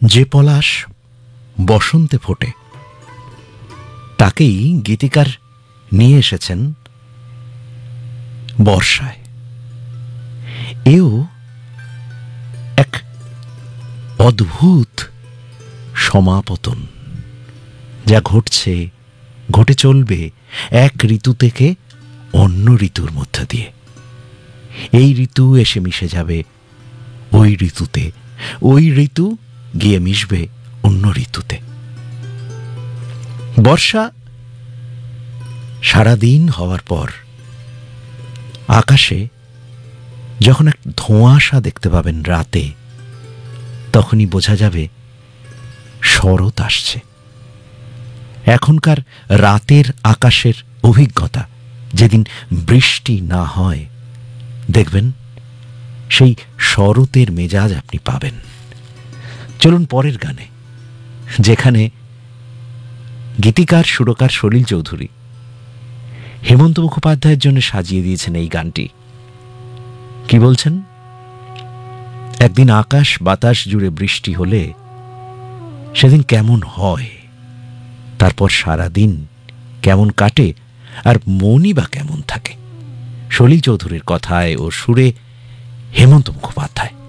যে পলাশ বসন্তে ফোটে তাকেই গীতিকার নিয়ে এসেছেন বর্ষায়। এও এক অদ্ভুত সমাপতন, যা ঘটছে, ঘটে চলবে এক ঋতু থেকে অন্য ঋতুর মধ্য দিয়ে। এই ঋতু এসে মিশে যাবে ওই ঋতুতে, ওই ঋতু গিয়ে মিশবে অন্য ঋতুতে। বর্ষা সারাদিন হওয়ার পর আকাশে যখন এক ধোঁয়াশা দেখতে পাবেন রাতে, তখনই বোঝা যাবে শরৎ আসছে। এখনকার রাতের আকাশের অভিজ্ঞতা, যেদিন বৃষ্টি না হয়, দেখবেন সেই শরতের মেজাজ আপনি পাবেন। চলুন পরের গানে, যেখানে গীতিকার সুরকার সলিল চৌধুরী হেমন্ত মুখোপাধ্যায়ের জন্য সাজিয়ে দিয়েছেন এই গানটি। কি বলছেন? একদিন আকাশ বাতাস জুড়ে বৃষ্টি হলে সেদিন কেমন হয়, তারপর সারাদিন কেমন কাটে, আর মনই বা কেমন থাকে। সলিল চৌধুরীর কথায় ও সুরে হেমন্ত মুখোপাধ্যায়।